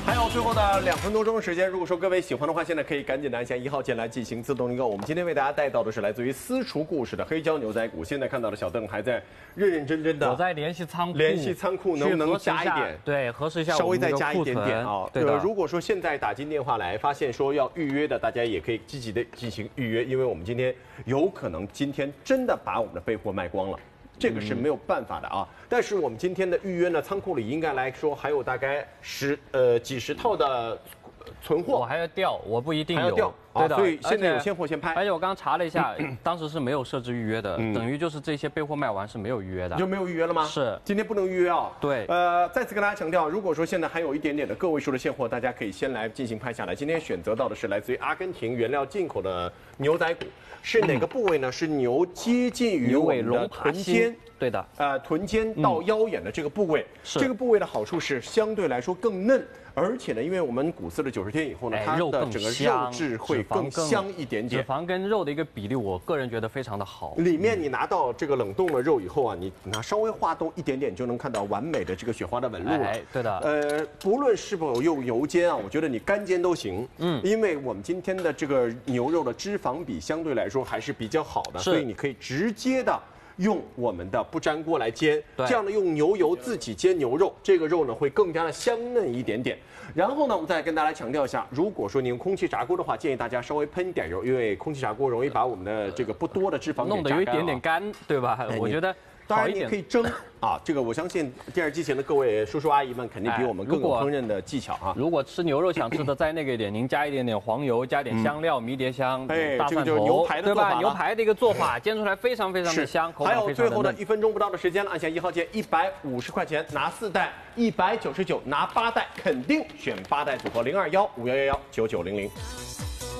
还有最后的2分多钟的时间，如果说各位喜欢的话，现在可以赶紧的按下1号键来进行自动订购。我们今天为大家带到的是来自于私厨故事的黑椒牛仔骨。现在看到的小邓还在认认真真的， 我在联系仓库， 能不能加一点？ 对，核实一下， 稍微再加一点点啊。 对的。 如果说现在打进电话来，发现说要预约的，大家也可以积极的进行预约，因为我们今天有可能今天真的把我们的备货卖光了。这个是没有办法的啊，但是我们今天的预约呢，仓库里应该来说还有大概几十套的存货。 我还要调，我不一定有。 还要调， 对的。 所以现在有现货现拍。 而且我刚刚查了一下，当时是没有设置预约的，等于就是这些备货卖完是没有预约的。 就没有预约了吗？ 是， 今天不能预约啊。 对。 再次跟大家强调，如果说现在还有一点点的个位数的现货，大家可以先来进行拍下来。今天选择到的是来自于阿根廷原料进口的牛仔骨，是哪个部位呢？是牛接近于我们的臀尖。 对的， 臀尖到腰眼的这个部位，这个部位的好处是相对来说更嫩，而且呢，因为我们骨刺了90天以后呢，它的整个肉质会更香一点点。 脂肪跟肉的一个比例，我个人觉得非常的好。 里面你拿到这个冷冻的肉以后啊，你稍微化冻一点点，就能看到完美的这个雪花的纹路了。 对的。 不论是否用油煎啊，我觉得你干煎都行。因为我们今天的这个牛肉的脂肪比相对来说还是比较好的，所以你可以直接的。用我们的不粘锅来煎，这样呢用牛油自己煎牛肉，这个肉呢会更加的香嫩一点点。然后呢，我们再跟大家强调一下，如果说你用空气炸锅的话，建议大家稍微喷一点油，因为空气炸锅容易把我们的这个不多的脂肪弄得有一点点干，对吧？我觉得。 当然，你可以蒸啊，这个我相信电视机前的各位叔叔阿姨们肯定比我们更有烹饪的技巧啊。 如果吃牛肉想吃的再那个一点，您加一点点黄油，加点香料、迷迭香、大蒜头， 牛排的对吧？牛排的一个做法，煎出来非常非常的香，口感非常的嫩。 还有最后的1分钟不到的时间了，按下1号键，150块钱拿4袋，199拿8袋，肯定选8袋组合，02151119900。